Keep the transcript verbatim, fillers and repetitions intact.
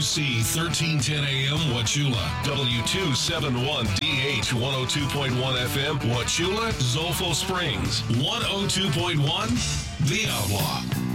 C thirteen ten A M Wauchula, W two seventy-one D H one oh two point one F M Wauchula, Zolfo Springs, one oh two point one The Outlaw.